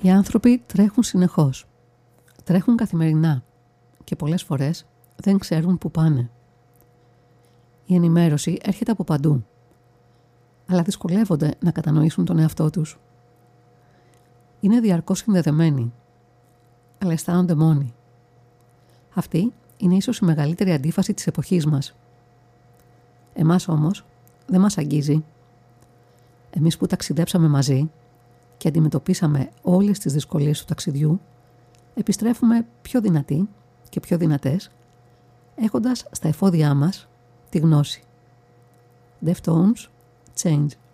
Οι άνθρωποι τρέχουν συνεχώς. Τρέχουν καθημερινά και πολλές φορές δεν ξέρουν που πάνε. Η ενημέρωση έρχεται από παντού, αλλά δυσκολεύονται να κατανοήσουν τον εαυτό τους. Είναι διαρκώς συνδεδεμένοι, αλλά αισθάνονται μόνοι. Αυτή είναι ίσως η μεγαλύτερη αντίφαση της εποχής μας. Εμάς όμως δεν μας αγγίζει. Εμείς που ταξιδέψαμε μαζί και αντιμετωπίσαμε όλες τις δυσκολίες του ταξιδιού, επιστρέφουμε πιο δυνατοί και πιο δυνατές, έχοντας στα εφόδια μας τη γνώση. Deftones, Change.